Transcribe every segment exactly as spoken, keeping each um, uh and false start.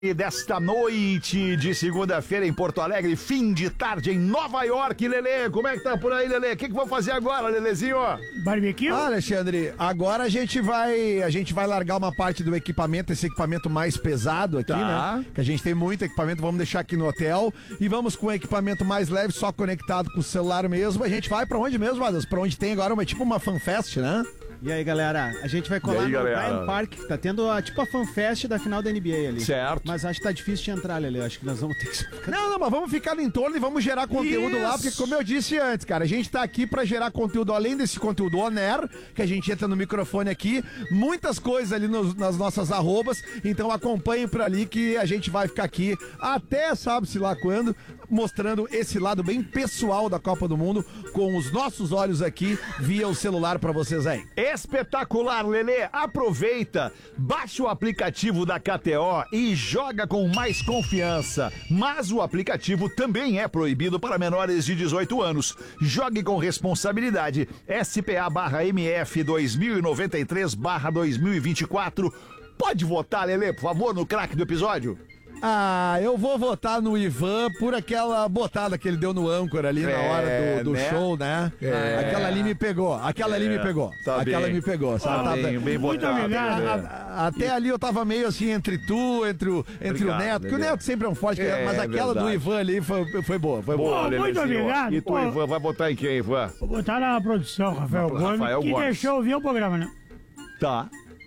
E desta noite de segunda-feira em Porto Alegre, fim de tarde em Nova York, Lelê. Como é que tá por aí, Lelê? O que que vou fazer agora, Lelezinho? Barbecue? Ah, Alexandre, agora a gente vai a gente vai largar uma parte do equipamento, esse equipamento mais pesado aqui, Tá. né? Que a gente tem muito equipamento, vamos deixar aqui no hotel e vamos com o equipamento mais leve, só conectado com o celular mesmo. A gente vai pra onde mesmo, Matheus? Pra onde tem agora uma tipo uma fanfest, né? E aí, galera? A gente vai colar aí, no galera? Bryant Park, que tá tendo a, tipo a fanfest da final da N B A ali. Certo. Mas acho que tá difícil de entrar, Lele. Acho que nós vamos ter que... Não, não, mas vamos ficar no entorno e vamos gerar conteúdo Isso. lá, porque como eu disse antes, cara, a gente tá aqui pra gerar conteúdo, além desse conteúdo on-air, que a gente entra no microfone aqui, muitas coisas ali nos- nas nossas arrobas, então acompanhem por ali que a gente vai ficar aqui até sabe-se lá quando, mostrando esse lado bem pessoal da Copa do Mundo, com os nossos olhos aqui, via o celular pra vocês aí. Espetacular, Lelê. Aproveita, baixa o aplicativo da K T O e joga com mais confiança. Mas o aplicativo também é proibido para menores de dezoito anos. Jogue com responsabilidade. S P A barra M F dois mil e noventa e três barra dois mil e vinte e quatro. Pode votar, Lelê, por favor, no craque do episódio? Ah, eu vou votar no Ivan por aquela botada que ele deu no âncora ali na É, hora do, do né? show, né? É. Aquela ali me pegou, aquela ali me pegou. Tá aquela bem. me pegou, sabe? Tá Tá bem, bem Muito votado, obrigado. Lelê. A- a- Até ali eu tava meio assim entre tu, entre o, entre Obrigado, o Neto, que o Lelê. Neto sempre é um forte, É, mas aquela verdade. do Ivan ali foi, foi boa, foi Boa, boa. Muito Lelezinho. obrigado. E tu, Pô. Ivan, vai votar em quem, Ivan? Vou botar na produção, Rafael Na- Gomes, Rafael que Gomes. deixou eu ver o programa, né? Tá.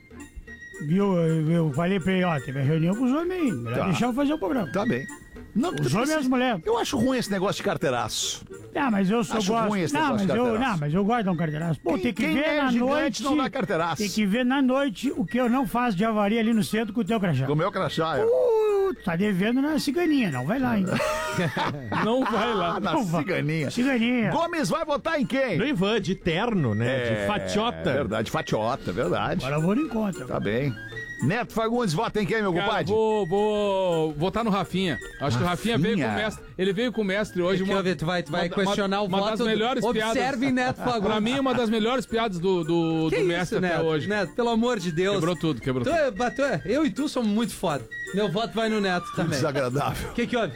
Viu? Eu, eu falei pra ele, ó, teve reunião com os homens aí. Melhor Tá. deixar eu fazer o programa. Tá bem. Não, Os homens e as mulheres. Eu acho ruim esse negócio de carteiraço. Não, mas eu só Acho gosto. ruim esse não, negócio mas de eu, carteiraço. não, mas eu gosto de dar um carteiraço. Pô, Quem- tem que quem ver é na gigante noite. não dá carteiraço. Tem que ver na noite o que eu não faço de avaria ali no centro com o teu crachá. Com o meu crachá, é. Uh, tá devendo na ciganinha, não vai lá, hein? Não vai lá. Ah, na Não vai. ciganinha. Ciganinha. Gomes vai votar em quem? No Ivan, de terno, né? É, de fatiota. verdade, fatiota, verdade. Agora eu vou no encontro. Tá bem. Neto Fagundes, vota em quem, meu Cara, compadre? vou, vou votar no Rafinha. Acho que o Rafinha veio com o mestre. Ele veio com o mestre hoje. Aqui, ó, Vitor, tu vai, tu vai uma- questionar uma, o uma voto. das do- melhores Observe piadas. Neto Fagundes. Pra mim, uma das melhores piadas do, do, Que do isso, mestre até Neto? hoje. Neto, pelo amor de Deus. Quebrou tudo, quebrou Tu tudo. é, mas tu é- eu e tu somos muito foda. Meu voto vai no Neto também. Desagradável. O que que houve?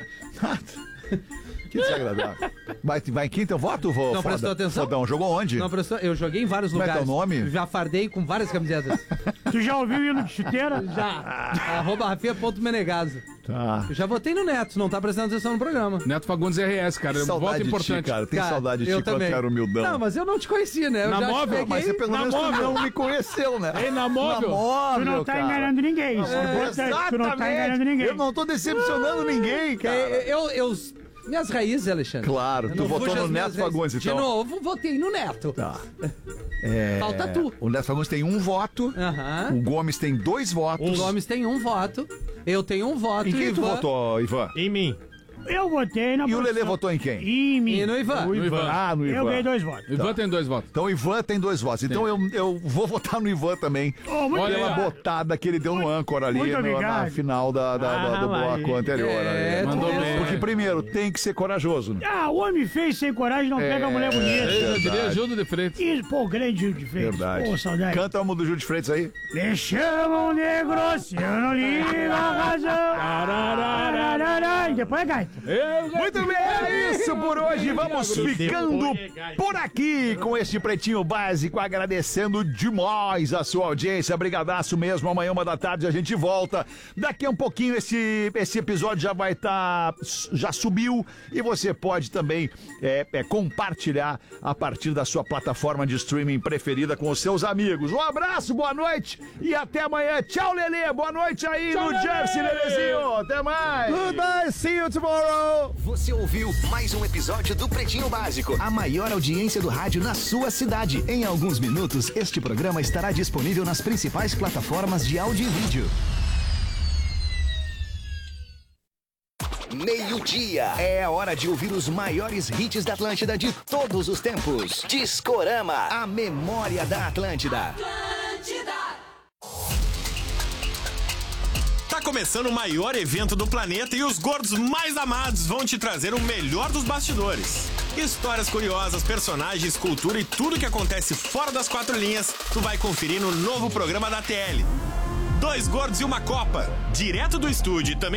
Que desagradável. Vai, vai em quem teu voto, vô? Não foda? prestou atenção? Fodão, jogou onde? Não, professor, eu joguei em vários Como é lugares. teu nome? Já fardei com várias camisetas. Tu já ouviu hino de chuteira? Já. Arroba rafinha.menegaso. Tá. Eu já votei no Neto, não tá prestando atenção no programa. Neto Fagundes R S, cara. É um voto Saudade de ti, importante. cara. Tem Cara, saudade de eu ti quando também. tu era humildão. Não, mas eu não te conhecia, né? Eu Na já te móvel, peguei. Mas você pelo Na menos tu móvel. não me conheceu, né? Ei, na móvel. Na móvel, Tu não tá cara. enganando ninguém. Isso é importante. Tu não tá enganando ninguém. Eu não tô decepcionando ninguém, cara. É, eu, eu, minhas raízes, Alexandre. Claro, Eu tu não votou fujo no às minhas Neto Fagundes, raízes. então. De novo, votei no Neto. Tá. É, Falta tu. O Neto Fagundes tem um voto. Aham. O Gomes tem dois votos. O Gomes tem um voto. Eu tenho um voto. Em quem tu Ivan- votou, Ivan? Em mim. Eu votei na E o produção. Lelê votou em quem? Em mim. E no Ivan. O No Ivan. Ah, no Eu ganhei Ivan. dois votos. Ivan tem dois votos. Então o Ivan tem dois votos. Então eu, eu vou votar no Ivan também. Oh, muito Olha Pela obrigado. botada que ele deu no âncora ali muito no- na obrigado. final da, da- da- do Ah, bloco mas- anterior. É, ali. tu Mandou viu? bem. Porque primeiro tem que ser corajoso, né? Ah, o homem feio sem coragem não pega a mulher bonita. Eu diria verdade. Gildo de Freitas. Isso, pô, grande Gil de Freitas. Verdade. Pô, saudade. Canta uma do Gil de Freitas aí. Me chamam negro se eu não ligo a razão. Tararara, e depois é gaita. Muito bem, é isso por hoje. Vamos ficando por aqui com este Pretinho Básico, agradecendo demais a sua audiência. Brigadaço mesmo. Amanhã, uma da tarde, a gente volta. Daqui a um pouquinho, esse, esse episódio já vai estar... já subiu e você pode também é, é, compartilhar a partir da sua plataforma de streaming preferida com os seus amigos. Um abraço, boa noite e até amanhã. Tchau, Lelê. Boa noite aí no Jersey, Lelezinho. Até mais. Goodbye, see you tomorrow! Você ouviu mais um episódio do Pretinho Básico, a maior audiência do rádio na sua cidade. Em alguns minutos, este programa estará disponível nas principais plataformas de áudio e vídeo. Meio-dia. É a hora de ouvir os maiores hits da Atlântida de todos os tempos. Discorama, a memória da Atlântida. Tá começando o maior evento do planeta e os gordos mais amados vão te trazer o melhor dos bastidores. Histórias curiosas, personagens, cultura e tudo que acontece fora das quatro linhas, tu vai conferir no novo programa da T L. Dois Gordos e uma Copa. Direto do estúdio e também